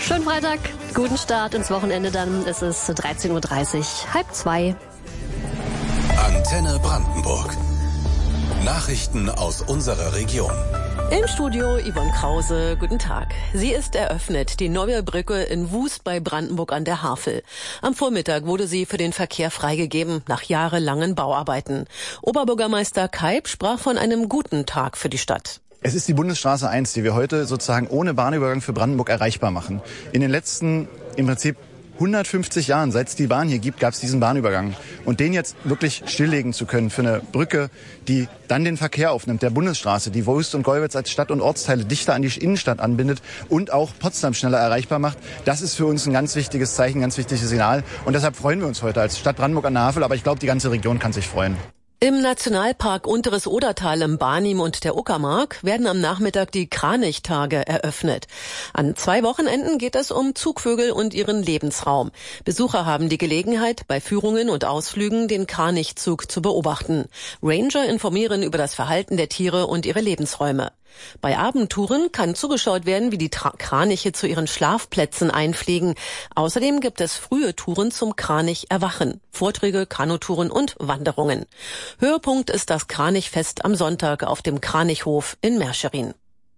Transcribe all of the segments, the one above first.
Schönen Freitag, guten Start ins Wochenende dann. Es ist 13.30 Uhr, 1:30. Antenne Brandenburg. Nachrichten aus unserer Region. Im Studio Yvonne Krause, guten Tag. Sie ist eröffnet, die neue Brücke in Wust bei Brandenburg an der Havel. Am Vormittag wurde sie für den Verkehr freigegeben, nach jahrelangen Bauarbeiten. Oberbürgermeister Keib sprach von einem guten Tag für die Stadt. Es ist die Bundesstraße 1, die wir heute sozusagen ohne Bahnübergang für Brandenburg erreichbar machen. In den letzten, im Prinzip 150 Jahren, seit es die Bahn hier gibt, gab es diesen Bahnübergang. Und den jetzt wirklich stilllegen zu können für eine Brücke, die dann den Verkehr aufnimmt, der Bundesstraße, die Wust und Gollwitz als Stadt- und Ortsteile dichter an die Innenstadt anbindet und auch Potsdam schneller erreichbar macht, das ist für uns ein ganz wichtiges Zeichen, ein ganz wichtiges Signal. Und deshalb freuen wir uns heute als Stadt Brandenburg an der Havel, aber ich glaube, die ganze Region kann sich freuen. Im Nationalpark Unteres Odertal im Barnim und der Uckermark werden am Nachmittag die Kranichtage eröffnet. An 2 Wochenenden geht es um Zugvögel und ihren Lebensraum. Besucher haben die Gelegenheit, bei Führungen und Ausflügen den Kranichzug zu beobachten. Ranger informieren über das Verhalten der Tiere und ihre Lebensräume. Bei Abendtouren kann zugeschaut werden, wie die Kraniche zu ihren Schlafplätzen einfliegen. Außerdem gibt es frühe Touren zum Kranicherwachen, Vorträge, Kanutouren und Wanderungen. Höhepunkt ist das Kranichfest am Sonntag auf dem Kranichhof in Merschering.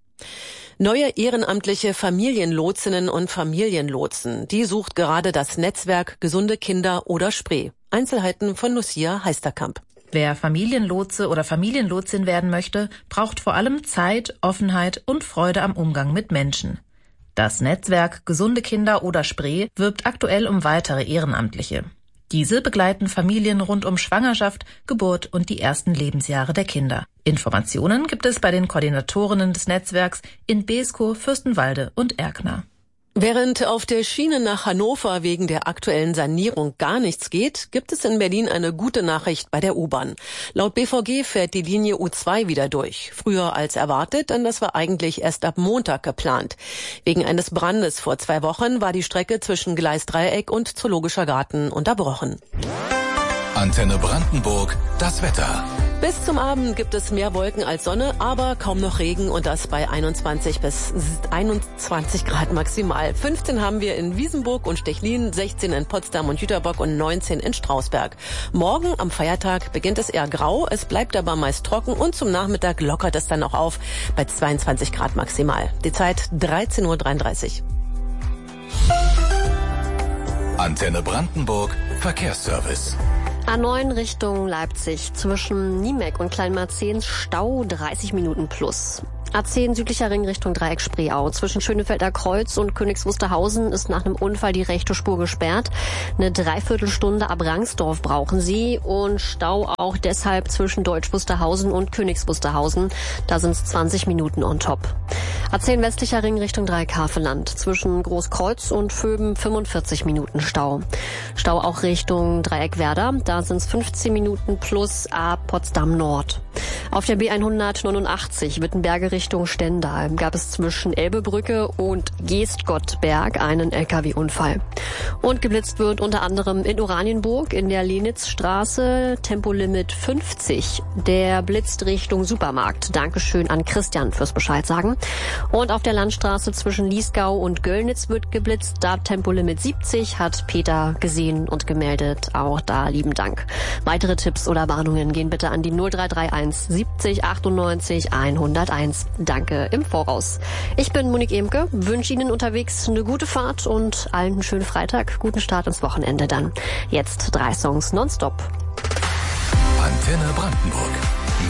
Neue ehrenamtliche Familienlotsinnen und Familienlotsen, die sucht gerade das Netzwerk Gesunde Kinder oder Spree. Einzelheiten von Lucia Heisterkamp. Wer Familienlotse oder Familienlotsin werden möchte, braucht vor allem Zeit, Offenheit und Freude am Umgang mit Menschen. Das Netzwerk Gesunde Kinder oder Spree wirbt aktuell um weitere Ehrenamtliche. Diese begleiten Familien rund um Schwangerschaft, Geburt und die ersten Lebensjahre der Kinder. Informationen gibt es bei den Koordinatorinnen des Netzwerks in Beeskow, Fürstenwalde und Erkner. Während auf der Schiene nach Hannover wegen der aktuellen Sanierung gar nichts geht, gibt es in Berlin eine gute Nachricht bei der U-Bahn. Laut BVG fährt die Linie U2 wieder durch. Früher als erwartet, denn das war eigentlich erst ab Montag geplant. Wegen eines Brandes vor 2 Wochen war die Strecke zwischen Gleisdreieck und Zoologischer Garten unterbrochen. Antenne Brandenburg, das Wetter. Bis zum Abend gibt es mehr Wolken als Sonne, aber kaum noch Regen und das bei 21 bis 21 Grad maximal. 15 haben wir in Wiesenburg und Stechlin, 16 in Potsdam und Jüterbock und 19 in Strausberg. Morgen am Feiertag beginnt es eher grau, es bleibt aber meist trocken und zum Nachmittag lockert es dann auch auf bei 22 Grad maximal. Die Zeit 13:33 Uhr. Antenne Brandenburg, Verkehrsservice. A9 Richtung Leipzig, zwischen Niemeck und Kleinmarzehn Stau 30 Minuten plus. A10 südlicher Ring Richtung Dreieck Spreeau. Zwischen Schönefelder Kreuz und Königs Wusterhausen ist nach einem Unfall die rechte Spur gesperrt. Eine Dreiviertelstunde ab Rangsdorf brauchen Sie und Stau auch deshalb zwischen Deutsch Wusterhausen und Königs Wusterhausen. Da sind es 20 Minuten on top. A10 westlicher Ring Richtung Dreieck Havelland. Zwischen Großkreuz und Vöben 45 Minuten Stau. Stau auch Richtung Dreieck Werder. Da sind es 15 Minuten plus ab Potsdam Nord. Auf der B189 Wittenberge Richtung Stendal gab es zwischen Elbebrücke und Geestgottberg einen LKW-Unfall. Und geblitzt wird unter anderem in Oranienburg in der Lenitzstraße, Tempolimit 50. Der blitzt Richtung Supermarkt. Dankeschön an Christian fürs Bescheid sagen. Und auf der Landstraße zwischen Liesgau und Göllnitz wird geblitzt. Da Tempolimit 70 hat Peter gesehen und gemeldet. Auch da lieben Dank. Weitere Tipps oder Warnungen gehen bitte an die 0331 70 98 101. Danke im Voraus. Ich bin Monique Emke, wünsche Ihnen unterwegs eine gute Fahrt und allen einen schönen Freitag, guten Start ins Wochenende dann. Jetzt 3 Songs nonstop. Antenne Brandenburg.